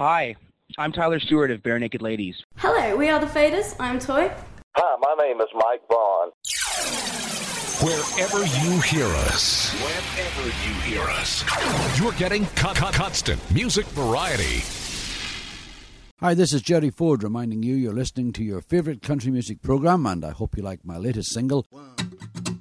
Hi, I'm Tyler Stewart of Bare Naked Ladies. Hello, we are the Faders. I'm Toy. Hi, my name is Mike Vaughn. Wherever you hear us, you're getting constant music variety. Hi, this is Jerry Ford reminding you you're listening to your favorite country music program, and I hope you like my latest single. 1,